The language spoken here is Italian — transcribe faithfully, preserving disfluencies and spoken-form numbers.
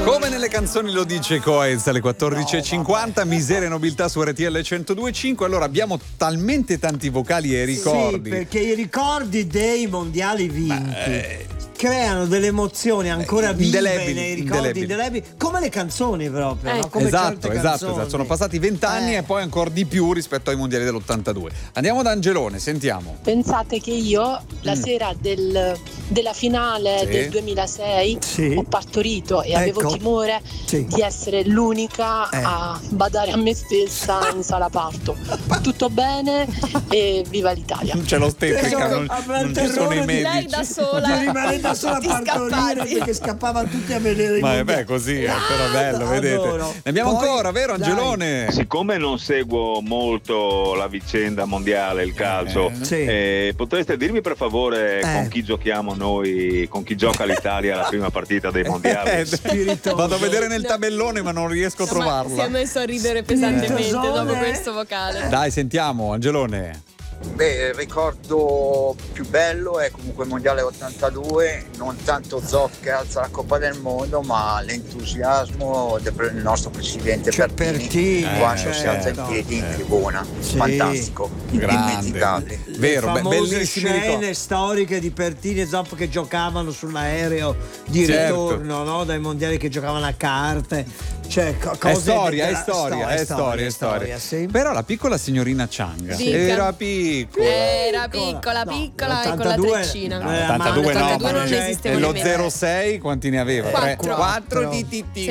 Come nelle canzoni lo dice Coez alle quattordici e cinquanta, no, miseria e nobiltà su R T L centodue e cinque. Allora abbiamo talmente tanti vocali e ricordi. Sì, perché i ricordi dei mondiali vinti Beh, creano delle emozioni ancora vive indelebili, nei ricordi indelebili. indelebili, come le canzoni proprio, no? Ecco. Come Esatto, certe esatto, canzoni. esatto. Sono passati vent'anni Eh. e poi ancora di più rispetto ai mondiali dell'ottantadue. Andiamo da Angelone, sentiamo. Pensate che io la Mm. sera del- della finale Sì. del duemilasei Sì. ho partorito e avevo Ecco. timore Sì. di essere l'unica Eh. a badare a me stessa in sala parto. Tutto bene e viva l'Italia. C'è l'ostetrica, Ecco, non, avrà il non ci sono terrore i di Lei medici. da sola. Di rimanere da sola a Tutti partorire scappati. perché scappavano tutti a vedere i Ma è mondiali. beh, così è però bello, Ah, vedete. adoro. Ne abbiamo Poi, ancora, vero dai. Angelone? Siccome non seguo molto la vicenda mondiale, il calcio, Eh. Sì. eh, potreste dirmi per favore Eh. con chi giochiamo noi, con chi gioca l'Italia la prima partita dei mondiali? Eh, Spiritoso. Vado a vedere nel tabellone ma non riesco a No, ma trovarla. si è messo a ridere pesantemente Spiritosone. dopo questo vocale. Dai, sentiamo, Angelone. Beh, il ricordo più bello è comunque il mondiale ottantadue, non tanto Zoff che alza la Coppa del Mondo, ma l'entusiasmo del pre- nostro presidente Cioè, Pertini, Pertini, quando eh, si alza in certo. piedi in Eh. tribuna. Sì. Fantastico, Grande. indimenticabile. Vero, le be- famose bellissimi scene ricordi. storiche di Pertini e Zoff che giocavano sull'aereo di Certo. ritorno, no? Dai mondiali che giocavano a carte, cioè co- È cose storia, di- è storia, è storia, è storia. sì. Però la piccola signorina Chang Dica. era piccola. Era piccola, No, piccola e con la l'ottantadue treccina. No, eh, ottantadue no, l'ottantadue ma non c'è- esisteva Nello nemmeno. zero sei quanti ne aveva? Quattro. Quattro di T T.